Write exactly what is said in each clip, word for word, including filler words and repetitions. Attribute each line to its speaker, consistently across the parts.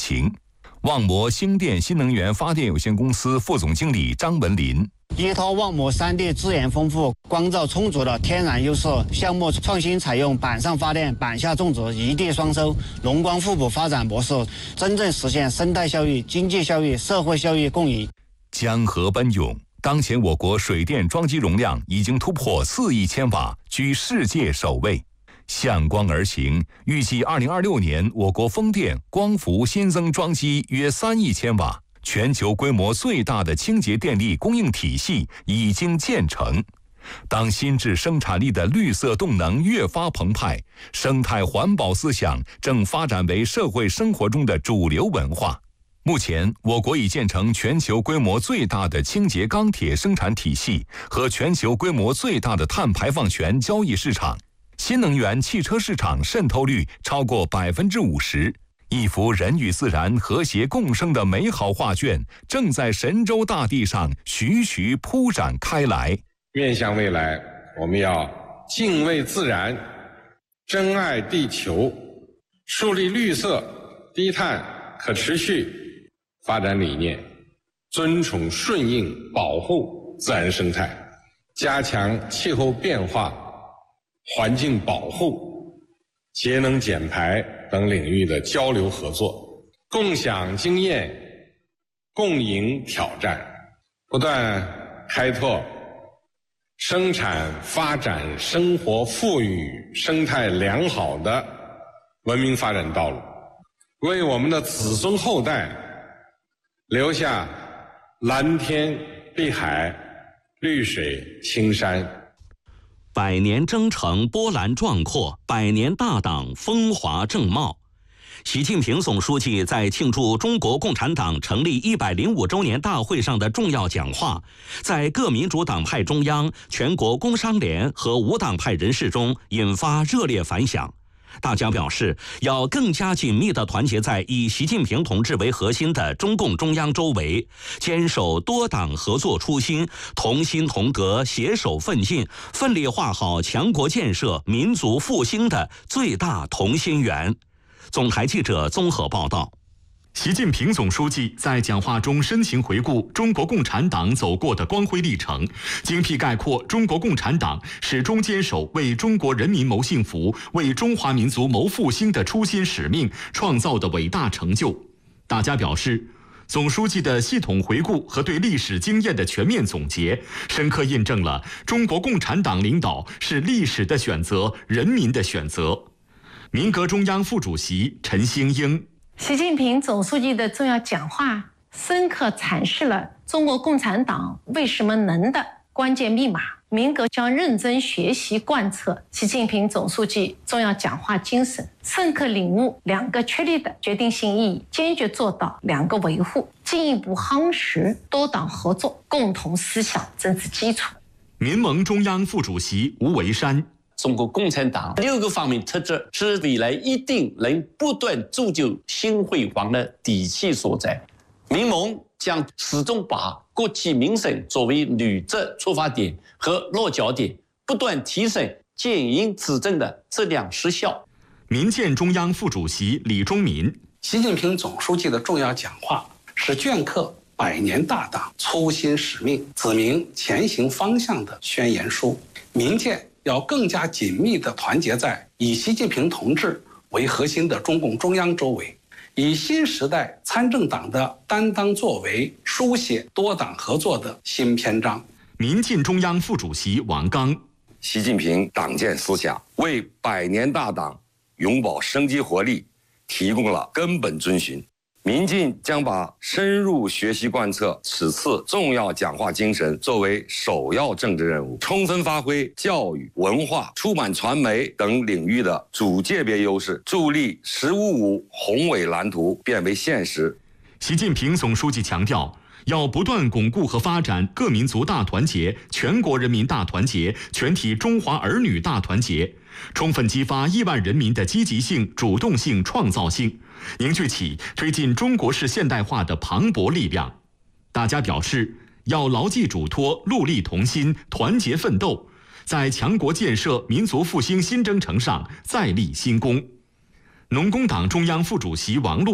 Speaker 1: 情。旺摩兴电新能源发电有限公司副总经理张文林。
Speaker 2: 依托旺摩山地资源丰富、光照充足的天然优势，项目创新采用板上发电、板下种植、一地双收、龙光互补发展模式，真正实现生态效益、经济效益、社会效益共赢。
Speaker 1: 江河奔涌，当前我国水电装机容量已经突破四亿千瓦，居世界首位。向光而行，预计二零二六年我国风电、光伏新增装机约三亿千瓦。全球规模最大的清洁电力供应体系已经建成。当新质生产力的绿色动能越发澎湃，生态环保思想正发展为社会生活中的主流文化。目前，我国已建成全球规模最大的清洁钢铁生产体系和全球规模最大的碳排放权交易市场，新能源汽车市场渗透率超过百分之五十。一幅人与自然和谐共生的美好画卷正在神州大地上徐徐铺展开来。
Speaker 3: 面向未来，我们要敬畏自然，珍爱地球，树立绿色、低碳、可持续发展理念，尊崇顺应保护自然生态，加强气候变化、环境保护、节能减排等领域的交流合作，共享经验，共赢挑战，不断开拓生产发展、生活富裕、生态良好的文明发展道路，为我们的子孙后代留下蓝天碧海、绿水青山。
Speaker 4: 百年征程波澜壮阔，百年大党风华正茂。习近平总书记在庆祝中国共产党成立一百零五周年大会上的重要讲话，在各民主党派中央、全国工商联和无党派人士中引发热烈反响。大家表示，要更加紧密地团结在以习近平同志为核心的中共中央周围，坚守多党合作初心，同心同格，携手奋进，奋力画好强国建设、民族复兴的最大同心圆。总台记者综合报道。
Speaker 5: 习近平总书记在讲话中深情回顾中国共产党走过的光辉历程，精辟概括中国共产党始终坚守为中国人民谋幸福、为中华民族谋复兴的初心使命创造的伟大成就。大家表示，总书记的系统回顾和对历史经验的全面总结，深刻印证了中国共产党领导是历史的选择、人民的选择。民革中央副主席陈兴英。
Speaker 6: 习近平总书记的重要讲话深刻阐释了中国共产党为什么能的关键密码。民革将认真学习贯彻习近平总书记重要讲话精神，深刻领悟两个确立的决定性意义，坚决做到两个维护，进一步夯实多党合作共同思想政治基础。
Speaker 5: 民盟中央副主席吴维山。
Speaker 7: 中国共产党六个方面特质是未来一定能不断铸就新辉煌的底气所在。民盟将始终把国计民生作为履职出发点和落脚点，不断提升建营执政的质量实效。
Speaker 5: 民建中央副主席李忠民。
Speaker 8: 习近平总书记的重要讲话是镌刻百年大党初心使命、指明前行方向的宣言书。民建要更加紧密地团结在以习近平同志为核心的中共中央周围，以新时代参政党的担当作为，书写多党合作的新篇章。
Speaker 5: 民进中央副主席王刚。
Speaker 9: 习近平党建思想为百年大党永葆生机活力提供了根本遵循。民进将把深入学习贯彻此次重要讲话精神作为首要政治任务，充分发挥教育、文化、出版传媒等领域的主界别优势，助力“十五五”宏伟蓝图变为现实。
Speaker 5: 习近平总书记强调，要不断巩固和发展各民族大团结、全国人民大团结、全体中华儿女大团结，充分激发亿万人民的积极性、主动性、创造性，凝聚起推进中国式现代化的磅礴力量。大家表示，要牢记嘱托，戮力同心，团结奋斗，在强国建设、民族复兴新征程上再立新功。农工党中央副主席王璐。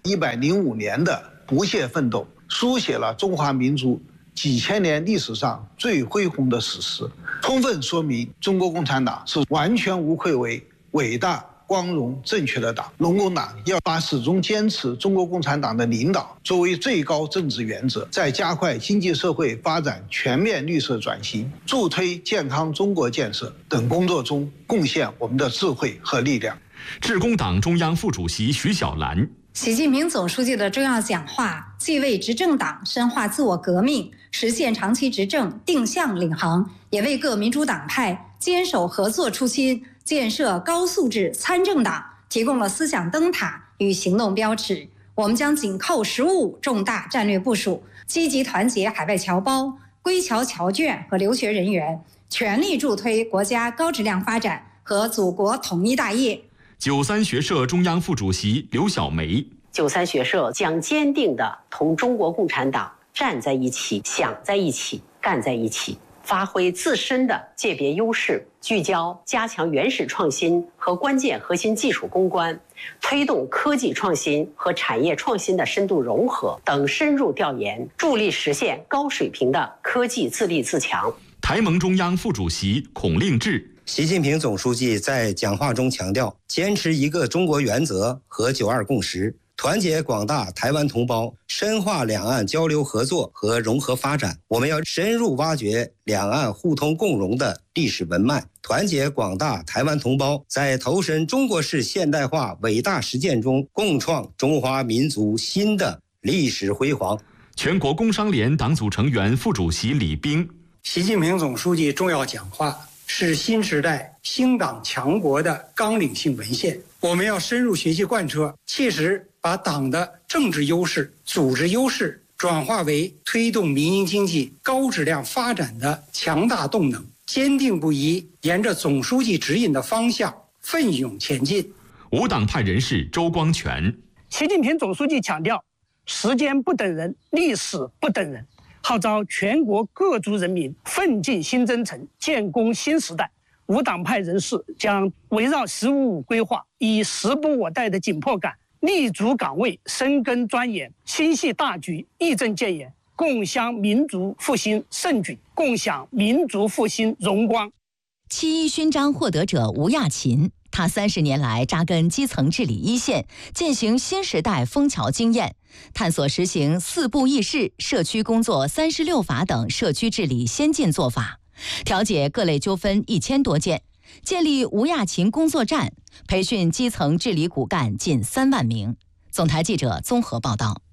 Speaker 10: 一百零五年的不懈奋斗，书写了中华民族几千年历史上最恢宏的史诗，充分说明中国共产党是完全无愧为伟大、光荣、正确的党。龙共党要把始终坚持中国共产党的领导作为最高政治原则，在加快经济社会发展全面绿色转型、助推健康中国建设等工作中贡献我们的智慧和力量。
Speaker 5: 致公党中央副主席徐小兰。
Speaker 11: 习近平总书记的重要讲话，既为执政党深化自我革命、实现长期执政定向领航，也为各民主党派坚守合作初心、建设高素质参政党提供了思想灯塔与行动标尺。我们将紧扣“十五”重大战略部署，积极团结海外侨胞、归侨侨眷和留学人员，全力助推国家高质量发展和祖国统一大业。
Speaker 5: 九三学社中央副主席刘小梅。
Speaker 12: 九三学社将坚定地同中国共产党站在一起、想在一起、干在一起，发挥自身的界别优势，聚焦加强原始创新和关键核心技术攻关，推动科技创新和产业创新的深度融合等深入调研，助力实现高水平的科技自立自强。
Speaker 5: 台盟中央副主席孔令志。
Speaker 13: 习近平总书记在讲话中强调，坚持一个中国原则和九二共识，团结广大台湾同胞，深化两岸交流合作和融合发展。我们要深入挖掘两岸互通共荣的历史文脉，团结广大台湾同胞，在投身中国式现代化伟大实践中，共创中华民族新的历史辉煌。
Speaker 5: 全国工商联党组成员、副主席李斌。
Speaker 14: 习近平总书记重要讲话是新时代兴党强国的纲领性文献，我们要深入学习贯彻，切实把党的政治优势、组织优势转化为推动民营经济高质量发展的强大动能，坚定不移沿着总书记指引的方向奋勇前进。
Speaker 5: 无党派人士周光全。
Speaker 15: 习近平总书记强调，时间不等人，历史不等人，号召全国各族人民奋进新征程，建功新时代。无党派人士将围绕“十五五”规划，以时不我待的紧迫感，立足岗位，深耕钻研，心系大局，义正谏言，共襄民族复兴盛举，共享民族复兴荣光。
Speaker 16: 七一勋章获得者吴亚勤，他三十年来扎根基层治理一线，践行新时代枫桥经验，探索实行四部议事、社区工作三十六法等社区治理先进做法，调解各类纠纷一千多件，建立吴亚勤工作站，培训基层治理骨干近三万名。总台记者综合报道。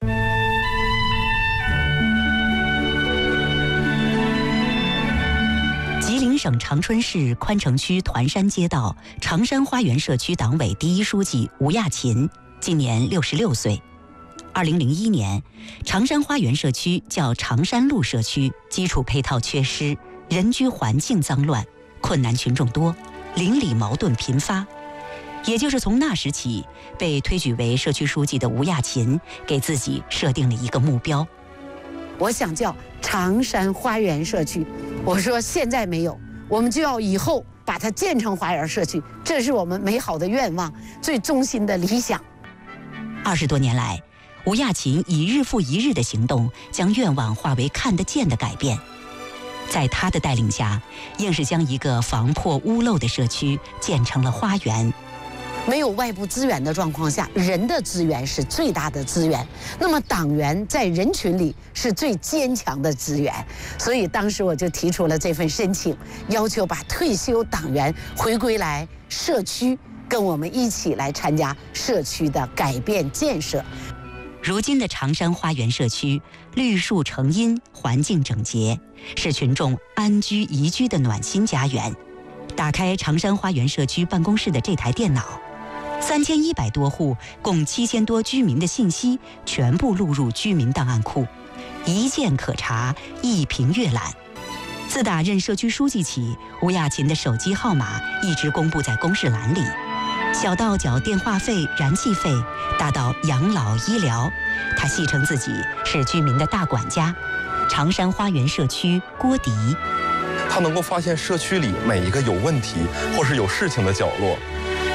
Speaker 16: 吉林省长春市宽城区团山街道长山花园社区党委第一书记吴亚勤，今年六十六岁。二零零一年，长山花园社区叫长山路社区，基础配套缺失，人居环境脏乱，困难群众多，邻里矛盾频发。也就是从那时起，被推举为社区书记的吴亚勤，给自己设定了一个目标。
Speaker 17: 我想叫长山花园社区，我说现在没有，我们就要以后把它建成花园社区，这是我们美好的愿望，最衷心的理想。
Speaker 16: 二十多年来，吴亚勤以日复一日的行动，将愿望化为看得见的改变。在他的带领下，硬是将一个防破屋漏的社区建成了花园。
Speaker 17: 没有外部资源的状况下，人的资源是最大的资源。那么党员在人群里是最坚强的资源，所以当时我就提出了这份申请，要求把退休党员回归来社区，跟我们一起来参加社区的改变建设。
Speaker 16: 如今的长山花园社区，绿树成荫，环境整洁，是群众安居宜居的暖心家园。打开长山花园社区办公室的这台电脑，三千一百多户，共七千多居民的信息全部录入居民档案库，一键可查，一屏阅览。自打任社区书记起，吴亚勤的手机号码一直公布在公示栏里，小到缴电话费、燃气费，大到养老医疗，他戏称自己是居民的大管家。长山花园社区郭迪，
Speaker 18: 他能够发现社区里每一个有问题或是有事情的角落，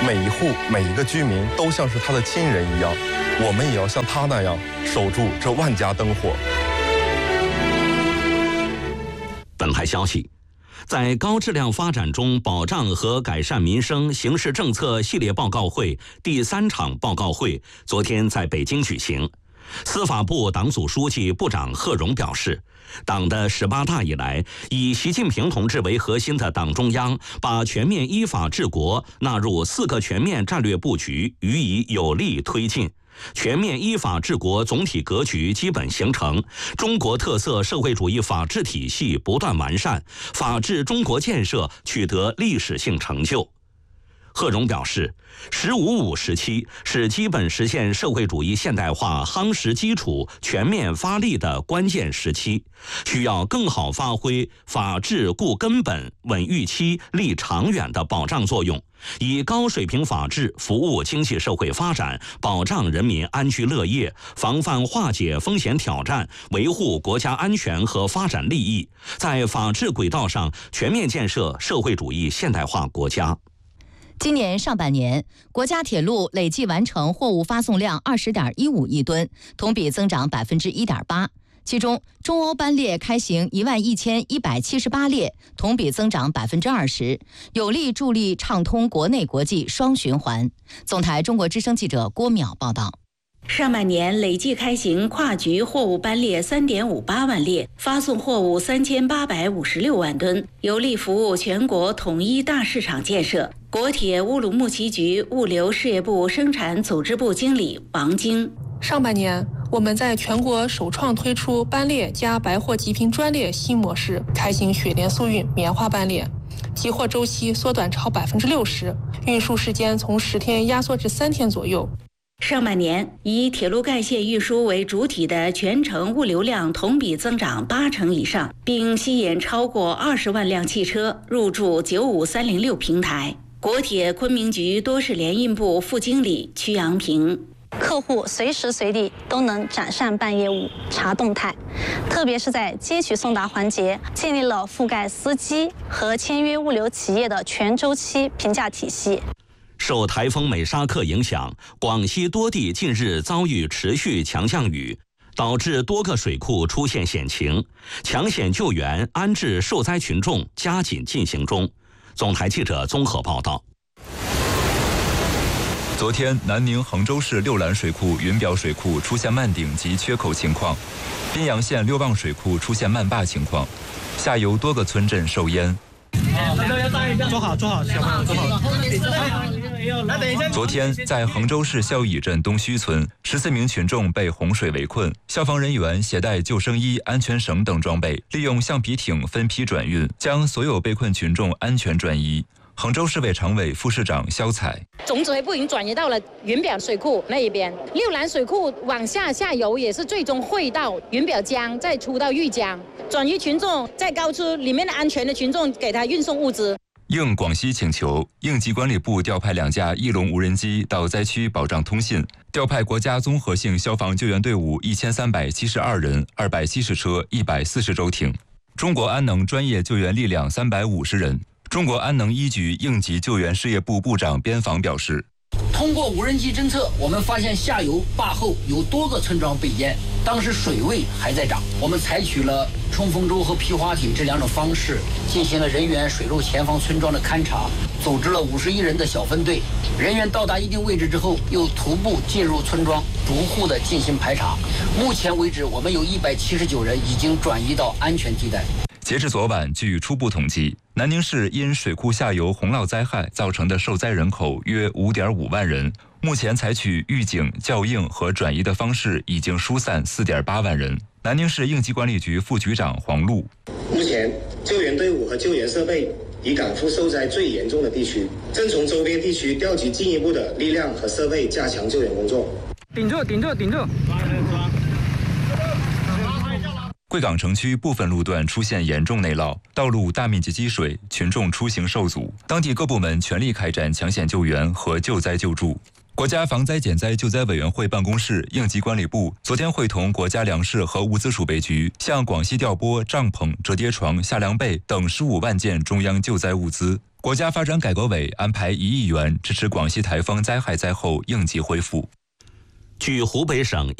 Speaker 18: 每一户每一个居民都像是他的亲人一样，我们也要像他那样守住这万家灯火。
Speaker 4: 本台消息，在高质量发展中保障和改善民生形势政策系列报告会第三场报告会昨天在北京举行。司法部党组书记、部长贺荣表示，党的十八大以来，以习近平同志为核心的党中央把全面依法治国纳入四个全面战略布局，予以有力推进。全面依法治国总体格局基本形成，中国特色社会主义法治体系不断完善，法治中国建设取得历史性成就。贺荣表示，十五五时期是基本实现社会主义现代化夯实基础、全面发力的关键时期，需要更好发挥法治固根本、稳预期、立长远的保障作用，以高水平法治服务经济社会发展，保障人民安居乐业，防范化解风险挑战，维护国家安全和发展利益，在法治轨道上全面建设社会主义现代化国家。
Speaker 19: 今年上半年，国家铁路累计完成货物发送量二十点一五亿吨，同比增长百分之一点八。其中，中欧班列开行一万一千一百七十八列，同比增长百分之二十，有力助力畅通国内国际双循环。总台中国之声记者郭淼报道。
Speaker 20: 上半年累计开行跨局货物班列 三点五八万列，发送货物三千八百五十六万吨，有力服务全国统一大市场建设。国铁乌鲁木齐局物流事业部生产组织部经理王晶：
Speaker 21: 上半年，我们在全国首创推出班列加白货极品专列新模式，开行雪莲速运棉花班列，集货周期缩短超百分之六十，运输时间从十天压缩至三天左右。
Speaker 20: 上半年，以铁路干线运输为主体的全程物流量同比增长八成以上，并吸引超过二十万辆汽车入驻九五三零六平台。国铁昆明局多事联运部副经理曲阳平：
Speaker 22: 客户随时随地都能展善办业务、查动态，特别是在接取送达环节，建立了覆盖司机和签约物流企业的全周期评价体系。
Speaker 4: 受台风美沙克影响，广西多地近日遭遇持续强降雨，导致多个水库出现险情，抢险救援、安置受灾群众加紧进行中。总台记者综合报道。
Speaker 23: 昨天，南宁衡州市六兰水库云表水库出现漫顶及缺口情况，宾阳县六旺水库出现漫坝情况，下游多个村镇受淹。
Speaker 24: 坐好，坐好，小朋友坐好。
Speaker 23: 昨天，在衡州市孝义镇东圩村，十四名群众被洪水围困，消防人员携带救生衣、安全绳等装备，利用橡皮艇分批转运，将所有被困群众安全转移。衡州市委常委、副市长肖彩：
Speaker 25: 总指挥部已经转移到了云表水库那一边，六兰水库往下下游也是最终汇到云表江，再出到玉江，转移群众，在高处里面的安全的群众给他运送物资。
Speaker 23: 应广西请求，应急管理部调派两架翼龙无人机到灾区保障通信，调派国家综合性消防救援队伍一千三百七十二人、二百七十车、一百四十舟艇，中国安能专业救援力量三百五十人。中国安能一局应急救援事业部部长边防表示，
Speaker 26: 通过无人机侦测，我们发现下游坝后有多个村庄被淹，当时水位还在涨。我们采取了冲锋舟和皮划艇这两种方式，进行了人员水陆前方村庄的勘察，组织了五十一人的小分队。人员到达一定位置之后，又徒步进入村庄，逐户的进行排查。目前为止，我们有一百七十九人已经转移到安全地带。
Speaker 23: 截至昨晚，据初步统计，南宁市因水库下游洪涝灾害造成的受灾人口约 五点五万人。目前采取预警、校应和转移的方式，已经疏散 四点八万人。南宁市应急管理局副局长黄璐：
Speaker 27: 目前救援队伍和救援设备已赶赴受灾最严重的地区，正从周边地区调集进一步的力量和设备，加强救援工作。
Speaker 24: 顶住，顶住，顶住！
Speaker 23: 贵港城区部分路段出现严重内涝，道路大面积积水，群众出行受阻。当地各部门全力开展抢险救援和救灾救助。 国家防灾减灾救灾委员会办公室、应急管理部昨天会同国家粮食和物资储备局，向广西调拨帐篷、折叠床、夏凉被等十五万件中央救灾物资。国家发展改革委安排一亿元支持广西台风灾害灾后应急恢复。
Speaker 4: 据湖北省